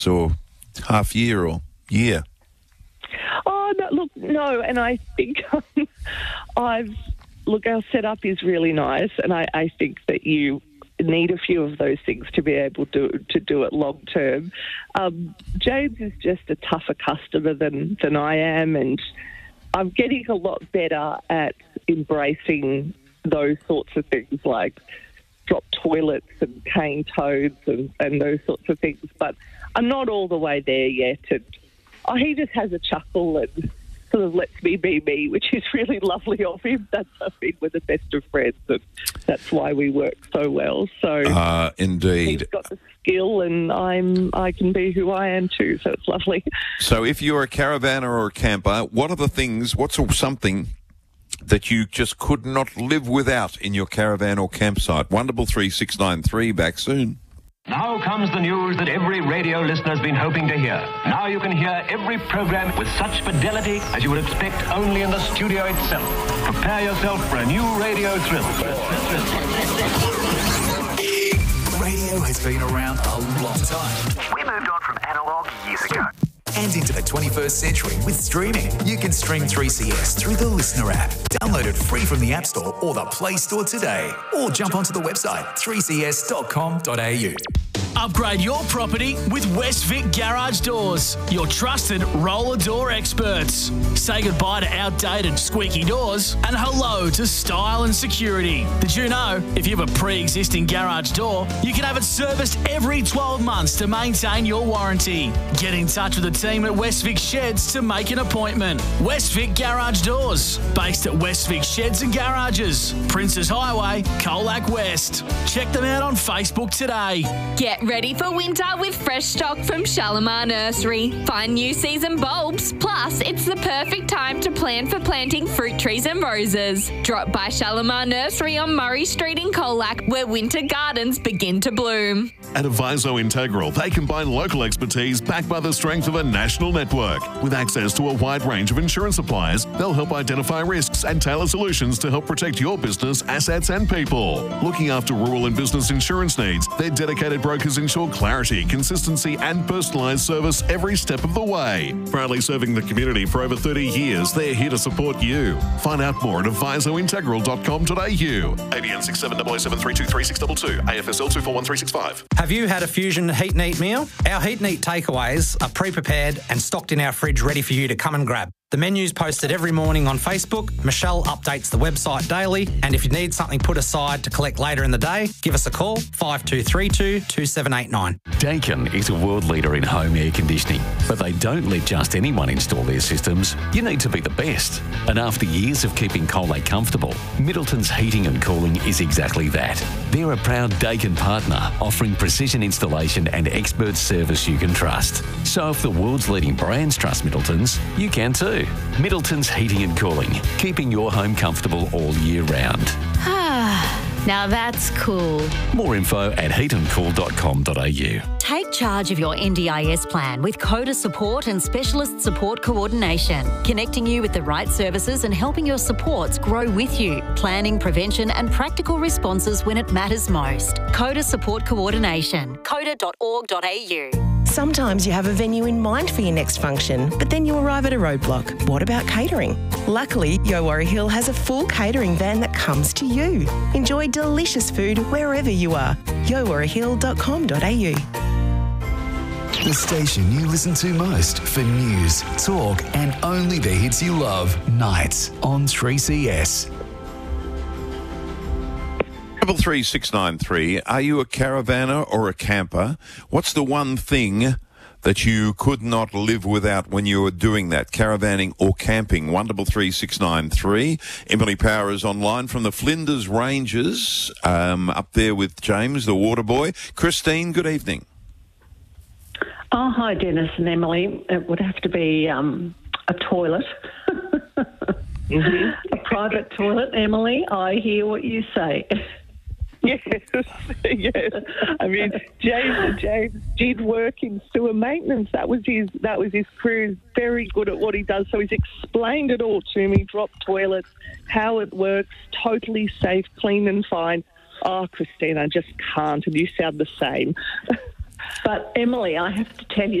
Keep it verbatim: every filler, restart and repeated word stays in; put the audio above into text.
or half year or year? Oh, no, look, no, and I think um, I've... Look, our setup is really nice, and I, I think that you need a few of those things to be able to to do it long term. Um, James is just a tougher customer than, than I am, and I'm getting a lot better at embracing those sorts of things like drop toilets and cane toads and, and those sorts of things. But I'm not all the way there yet, and oh, he just has a chuckle and sort of lets me be me, which is really lovely of him. That's I mean, we're the best of friends, and that's why we work so well. So, uh, indeed, he's got the skill, and I'm I can be who I am too. So it's lovely. So, if you're a caravaner or a camper, what are the things? What's something that you just could not live without in your caravan or campsite? One double three six nine three. Back soon. Now comes the news that every radio listener's been hoping to hear. Now you can hear every program with such fidelity as you would expect only in the studio itself. Prepare yourself for a new radio thrill. Radio has been around a long time. We moved on from analog years ago. And into the twenty-first century with streaming. You can stream three C S through the Listener app. Download it free from the App Store or the Play Store today. Or jump onto the website three c s dot com dot a u. Upgrade your property with Westvic Garage Doors, your trusted roller door experts. Say goodbye to outdated squeaky doors and hello to style and security. Did you know if you have a pre-existing garage door, you can have it serviced every twelve months to maintain your warranty? Get in touch with the team at Westvic Sheds to make an appointment. Westvic Garage Doors, based at Westvic Sheds and Garages, Princes Highway, Colac West. Check them out on Facebook today. Get ready for winter with fresh stock from Shalimar Nursery. Find new season bulbs, plus it's the perfect time to plan for planting fruit trees and roses. Drop by Shalimar Nursery on Murray Street in Colac, where winter gardens begin to bloom. At Aviso Integral, they combine local expertise backed by the strength of a national network. With access to a wide range of insurance suppliers, they'll help identify risks and tailor solutions to help protect your business, assets and people. Looking after rural and business insurance needs, their dedicated brokers ensure clarity, consistency and personalised service every step of the way. Proudly serving the community for over thirty years, they're here to support you. Find out more at aviso integral dot com dot a u. A B N six seven zero zero seven three two three six two two, A F S L two four one three six five. Have you had a Fusion Heat and Eat meal? Our Heat and Eat takeaways are pre-prepared and stocked in our fridge ready for you to come and grab. The menu's posted every morning on Facebook. Michelle updates the website daily. And if you need something put aside to collect later in the day, give us a call, five two three two, two seven eight nine. Daikin is a world leader in home air conditioning, but they don't let just anyone install their systems. You need to be the best. And after years of keeping Colac comfortable, Middleton's Heating and Cooling is exactly that. They're a proud Daikin partner, offering precision installation and expert service you can trust. So if the world's leading brands trust Middleton's, you can too. Middleton's Heating and Cooling, keeping your home comfortable all year round. Now that's cool. More info at heat and cool dot com dot a u. Take charge of your N D I S plan with CODA support and specialist support coordination, connecting you with the right services and helping your supports grow with you, planning, prevention and practical responses when it matters most. CODA support coordination, coda dot org dot a u. Sometimes you have a venue in mind for your next function, but then you arrive at a roadblock. What about catering? Luckily, Yowara Hill has a full catering van that comes to you. Enjoy delicious food wherever you are. yowara hill dot com dot a u. The station you listen to most for news, talk and only the hits you love. Nights on three C S. Triple three six nine three. Are you a caravaner or a camper? What's the one thing that you could not live without when you were doing that, caravanning or camping? One double three six nine three. Emily Power is online from the Flinders Ranges, um, up there with James, the water boy. Christine, good evening. Oh, hi, Dennis and Emily. It would have to be um, a toilet. Mm-hmm. A private toilet, Emily. I hear what you say. Yes, yes. I mean, James, James did work in sewer maintenance. That was his. That was his career. Very good at what he does. So he's explained it all to me. Drop toilets, how it works, totally safe, clean and fine. Oh, Christine, I just can't. And you sound the same. But, Emily, I have to tell you